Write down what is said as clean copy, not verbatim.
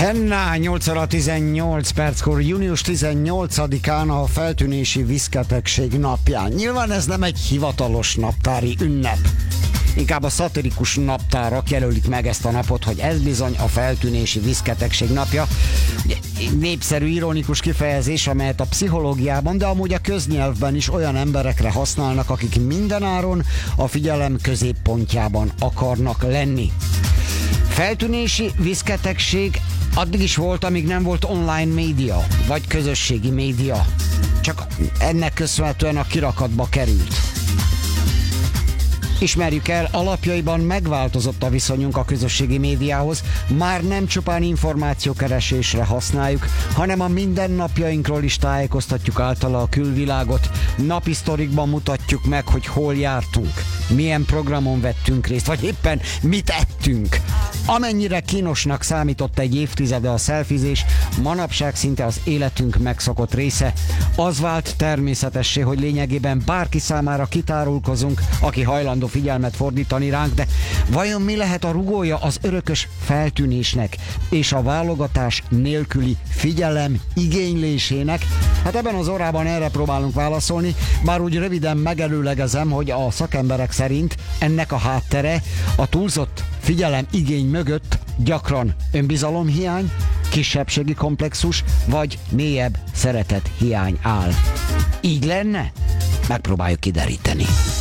Henná, 8 óra 18 perckor, június 18-án a feltűnési viszketegség napján. Nyilván ez nem egy hivatalos naptári ünnep. Inkább a szatirikus naptárak jelölik meg ezt a napot, hogy ez bizony a feltűnési viszketegség napja. Népszerű, ironikus kifejezés, amelyet a pszichológiában, de amúgy a köznyelvben is olyan emberekre használnak, akik mindenáron a figyelem középpontjában akarnak lenni. Feltűnési viszketegség addig is volt, amíg nem volt online média, vagy közösségi média. Csak ennek köszönhetően a kirakatba került. Ismerjük el, alapjaiban megváltozott a viszonyunk a közösségi médiához, már nem csupán információkeresésre használjuk, hanem a mindennapjainkról is tájékoztatjuk általa a külvilágot, napi sztorikban mutatjuk meg, hogy hol jártunk, milyen programon vettünk részt, vagy éppen mit ettünk. Amennyire kínosnak számított egy évtizede a szelfizés, manapság szinte az életünk megszokott része. Az vált természetessé, hogy lényegében bárki számára kitárulkozunk, aki hajlandó figyelmet fordítani ránk, de vajon mi lehet a rugója az örökös feltűnésnek és a válogatás nélküli figyelem igénylésének? Hát ebben az órában erre próbálunk válaszolni, bár úgy röviden megelőlegezem, hogy a szakemberek szerint ennek a háttere a túlzott figyelem igény mögött gyakran önbizalomhiány, kisebbségi komplexus vagy mélyebb szeretet hiány áll. Így lenne? Megpróbáljuk kideríteni.